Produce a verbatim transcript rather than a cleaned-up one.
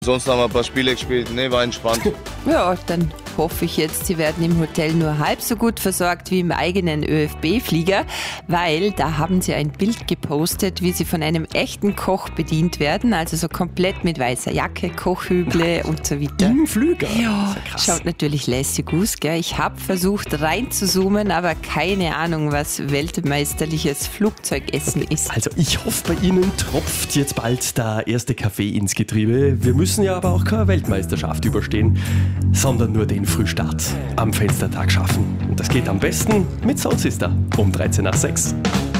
Sonst haben wir ein paar Spiele gespielt. Ne, war entspannt. Ja, dann hoffe ich jetzt, Sie werden im Hotel nur halb so gut versorgt wie im eigenen ÖFB-Flieger, weil da haben Sie ein Bild gepostet, wie Sie von einem echten Koch bedient werden, also so komplett mit weißer Jacke, Kochhüble und so weiter. Im Flüger? Ja, ja krass. Schaut natürlich lässig aus, gell? Ich habe versucht reinzuzoomen, aber keine Ahnung, was weltmeisterliches Flugzeugessen ist. Also ich hoffe, bei Ihnen tropft jetzt bald der erste Kaffee ins Getriebe. Wir müssen ja aber auch keine Weltmeisterschaft überstehen, sondern nur den Frühstart am Fenstertag schaffen. Und das geht am besten mit Soul Sister um dreizehn nach sechs.